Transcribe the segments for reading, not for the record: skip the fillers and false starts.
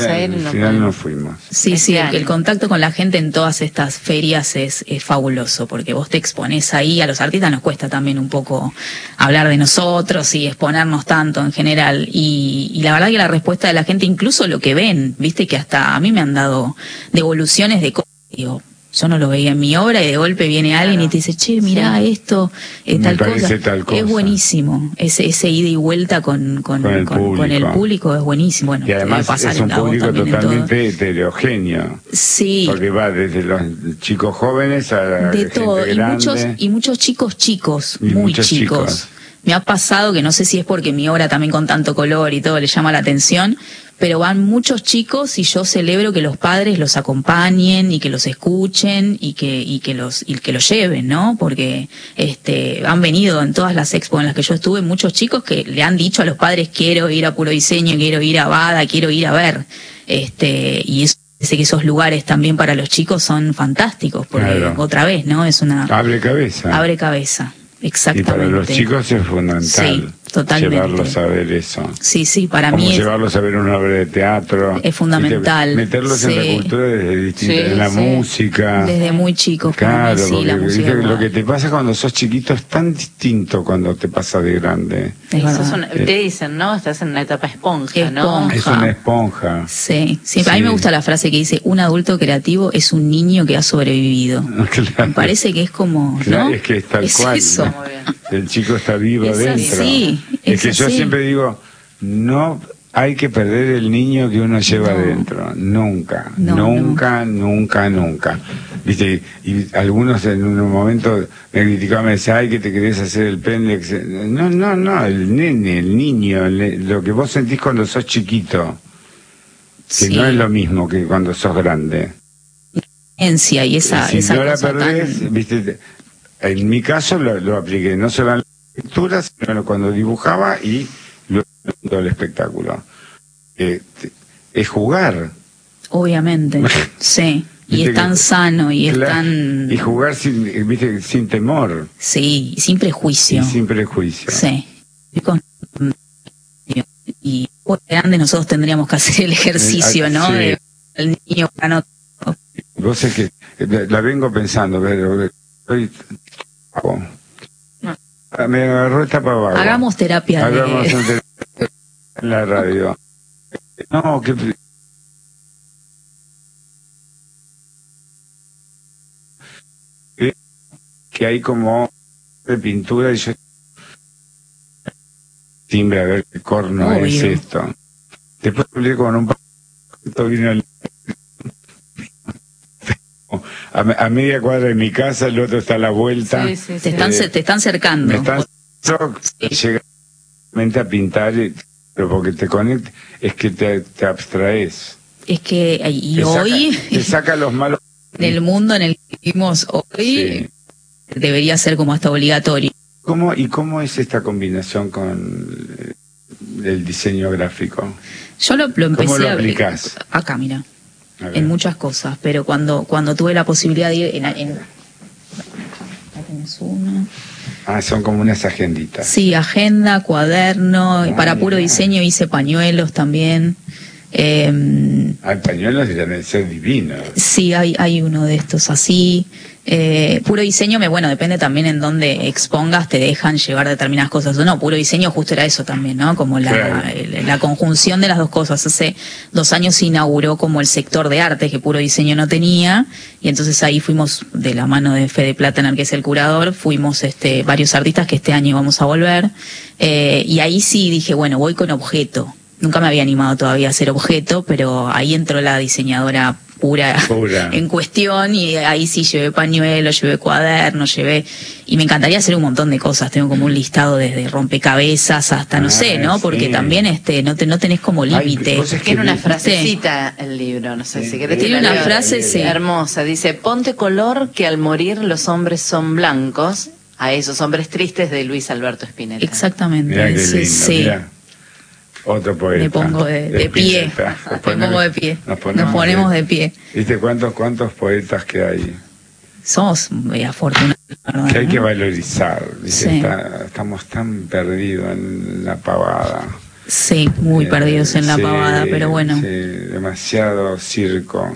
Al final no fuimos. Sí, sí, el contacto con la gente en todas estas ferias es fabuloso, porque vos te exponés ahí, a los artistas nos cuesta también un poco hablar de nosotros y exponernos tanto en general, y la verdad que la respuesta de la gente, incluso lo que ven, viste que hasta a mí me han dado devoluciones de cosas, digo, yo no lo veía en mi obra y de golpe viene alguien y te dice, che, mirá esto, tal cosa. Es buenísimo, ese ida y vuelta con el público es buenísimo. Bueno, y además es un público totalmente heterogéneo. Sí. Porque va desde los chicos jóvenes a la de todo, y muchos chicos, muy chicos. Me ha pasado que no sé si es porque mi obra también con tanto color y todo le llama la atención, pero van muchos chicos y yo celebro que los padres los acompañen y que los escuchen y que los lleven, ¿no? Porque han venido en todas las expos en las que yo estuve muchos chicos que le han dicho a los padres, quiero ir a Puro Diseño, quiero ir a Bada, quiero ir a ver, y eso. Sé que esos lugares también para los chicos son fantásticos, porque otra vez, ¿no? Es una... Abre cabeza. Exactamente. Y para los chicos es fundamental. Sí, totalmente. Llevarlos a ver eso. Sí, para como mí llevarlos a ver una obra de teatro. Es fundamental. Meterlos en la cultura desde distintas, en la música. Desde muy chicos. Claro, porque la música lo que te pasa cuando sos chiquito es tan distinto cuando te pasa de grande. Te dicen, ¿no? Estás en una etapa esponja, ¿no? Es una esponja. Sí. A mí me gusta la frase que dice, un adulto creativo es un niño que ha sobrevivido. Claro. Me parece que es como, claro, ¿no? Es que es tal cual. Eso. Muy bien. El chico está vivo adentro. Es que yo siempre digo, no hay que perder el niño que uno lleva adentro. Nunca. ¿Viste? Y algunos en un momento me criticaban, me decían, ay, que te querés hacer el pendex. No, el niño, lo que vos sentís cuando sos chiquito, que no es lo mismo que cuando sos grande. Y esa si no la cosa perdés, ¿viste? En mi caso lo apliqué, no solo en la lectura, sino cuando dibujaba y luego el espectáculo. Es jugar. Obviamente, sí. Y es tan sano y es tan... Y jugar sin temor. Sí, sin prejuicio. Sí. Y por grande nosotros tendríamos que hacer el ejercicio, ¿no? Sí. El niño para no... Vos sé que la vengo pensando, pero me agarró esta pavada. Hagamos terapia en la radio. No, que hay como de pintura y yo timbre a ver qué corno es esto. Después hablé con un poquito, vino el a media cuadra de mi casa, el otro está a la vuelta. Te están cercando. Me están llegar a pintar, pero porque te conectas, es que te abstraes. Es que hoy te saca los malos del mundo en el que vivimos hoy, debería ser como hasta obligatorio. ¿Cómo es esta combinación con el diseño gráfico? Yo lo empecé ¿Cómo lo aplicás? Acá, mira. En muchas cosas, pero cuando tuve la posibilidad de ir acá tenés una. Son como unas agenditas. Sí, agenda, cuaderno, y para Puro Diseño hice pañuelos también. Hay pañuelos que deben ser divinos. Sí, hay uno de estos así. Puro Diseño, depende también en dónde expongas, te dejan llevar determinadas cosas o no. Puro Diseño justo era eso también, ¿no? Como la conjunción de las dos cosas. Hace 2 años se inauguró como el sector de arte que Puro Diseño no tenía, y entonces ahí fuimos de la mano de Fede Plataner, que es el curador, fuimos varios artistas que este año vamos a volver, y ahí sí dije, voy con objeto. Nunca me había animado todavía a hacer objeto, pero ahí entró la diseñadora pura en cuestión, y ahí sí llevé pañuelos, llevé cuadernos, y me encantaría hacer un montón de cosas. Tengo como un listado desde rompecabezas hasta no sé, ¿no? Porque también no tenés como límite. Tiene una frasecita el libro, no sé si querés. Tiene una frase hermosa, dice: ponte color que al morir los hombres son blancos, a esos hombres tristes, de Luis Alberto Spinetta. Exactamente. Mirá qué lindo, mirá. Otro poeta. Me pongo de pie. Nos ponemos de pie. ¿Viste cuántos poetas que hay? Somos muy afortunados, ¿verdad? Que hay que valorizar. Sí. Estamos tan perdidos en la pavada. Sí, muy perdidos en la pavada, pero bueno. Sí, demasiado circo.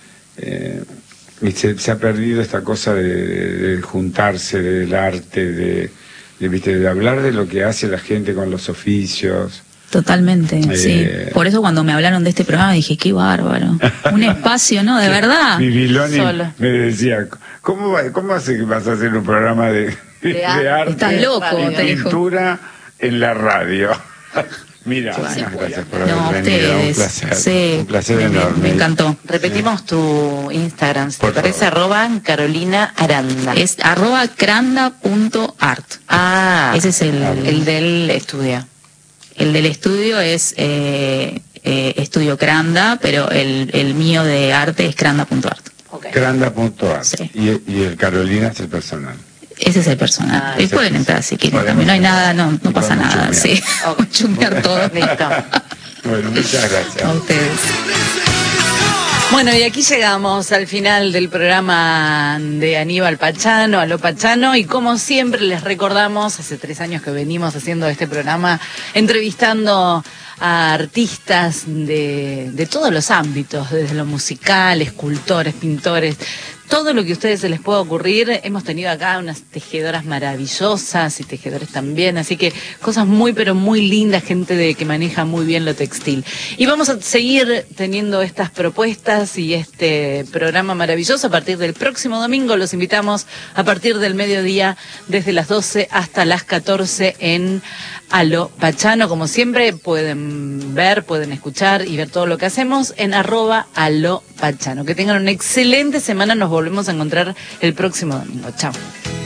Y se ha perdido esta cosa de juntarse, del arte, de hablar de lo que hace la gente con los oficios. Totalmente, sí. Por eso cuando me hablaron de este programa dije, qué bárbaro. Un espacio, ¿no? De verdad. Bibiloni me decía, ¿cómo hace que vas a hacer un programa de arte? Estás loco, y pintura en la radio? Mira, gracias por haber venido. Un placer, sí, un placer enorme. Me encantó. Repetimos tu Instagram, si te Por parece, favor. @Carolina Aranda. Es @cranda.art. Ese es el del estudio. El del estudio es Estudio Cranda, pero el mío de arte es cranda.art. Okay. Cranda.art. Sí. Y el Carolina es el personal. Ese es el personal. Y pueden entrar si quieren Podemos también. No hay entrar. nada, no pasa nada. chusmear. Sí, chusmear todo. Listo. Bueno, muchas gracias. A ustedes. Bueno, y aquí llegamos al final del programa de Aníbal Pachano, Aló Pachano, y como siempre les recordamos, hace 3 años que venimos haciendo este programa, entrevistando a artistas de todos los ámbitos, desde lo musical, escultores, pintores, todo lo que a ustedes se les pueda ocurrir. Hemos tenido acá unas tejedoras maravillosas y tejedores también, así que cosas muy pero muy lindas, gente que maneja muy bien lo textil. Y vamos a seguir teniendo estas propuestas y este programa maravilloso a partir del próximo domingo. Los invitamos a partir del mediodía, desde las 12 hasta las 14 en Aló Pachano. Como siempre, pueden ver, pueden escuchar y ver todo lo que hacemos en @Aló Pachano. Que tengan una excelente semana. Nos volvemos a encontrar el próximo domingo. Chao.